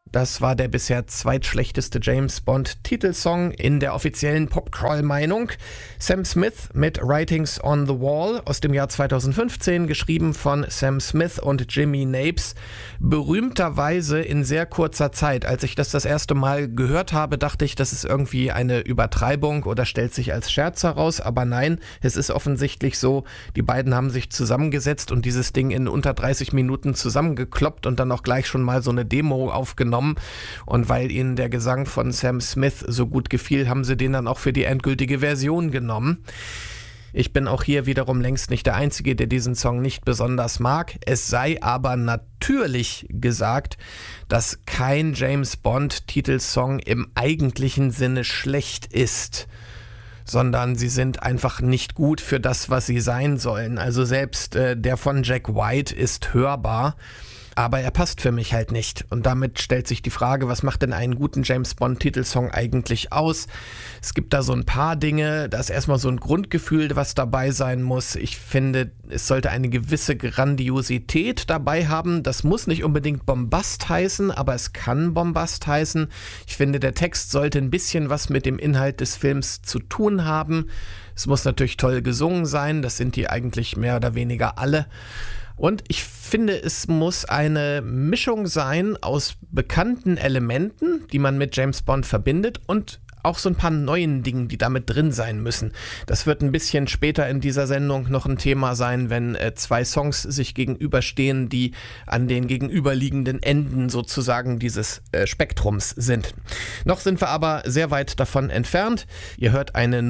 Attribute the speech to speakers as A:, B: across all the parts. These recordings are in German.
A: Das war der bisher zweitschlechteste James-Bond-Titelsong in der offiziellen Popcrawl-Meinung. Sam Smith mit Writings on the Wall aus dem Jahr 2015, geschrieben von Sam Smith und Jimmy Napes. Berühmterweise in sehr kurzer Zeit. Als ich das erste Mal gehört habe, dachte ich, das ist irgendwie eine Übertreibung oder stellt sich als Scherz heraus. Aber nein, es ist offensichtlich so, die beiden haben sich zusammengesetzt und dieses Ding in unter 30 Minuten zusammengekloppt und dann auch gleich schon mal so eine Demo aufgenommen. Und weil ihnen der Gesang von Sam Smith so gut gefiel, haben sie den dann auch für die endgültige Version genommen. Ich bin auch hier wiederum längst nicht der Einzige, der diesen Song nicht besonders mag. Es sei aber natürlich gesagt, dass kein James-Bond-Titelsong im eigentlichen Sinne schlecht ist, sondern sie sind einfach nicht gut für das, was sie sein sollen. Also selbst der von Jack White ist hörbar, aber er passt für mich halt nicht. Und damit stellt sich die Frage, was macht denn einen guten James-Bond-Titelsong eigentlich aus? Es gibt da so ein paar Dinge, da ist erstmal so ein Grundgefühl, was dabei sein muss. Ich finde, es sollte eine gewisse Grandiosität dabei haben. Das muss nicht unbedingt Bombast heißen, aber es kann Bombast heißen. Ich finde, der Text sollte ein bisschen was mit dem Inhalt des Films zu tun haben. Es muss natürlich toll gesungen sein, das sind die eigentlich mehr oder weniger alle. Und ich finde, es muss eine Mischung sein aus bekannten Elementen, die man mit James Bond verbindet, und auch so ein paar neuen Dingen, die damit drin sein müssen. Das wird ein bisschen später in dieser Sendung noch ein Thema sein, wenn zwei Songs sich gegenüberstehen, die an den gegenüberliegenden Enden sozusagen dieses Spektrums sind. Noch sind wir aber sehr weit davon entfernt. Ihr hört eine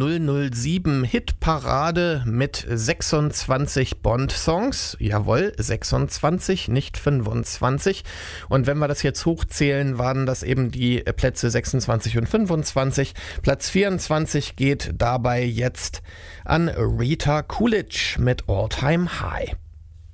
A: 007-Hitparade mit 26 Bond-Songs. Jawohl, 26, nicht 25. Und wenn wir das jetzt hochzählen, waren das eben die Plätze 26 und 25. Platz 24 geht dabei jetzt an Rita Coolidge mit All Time High.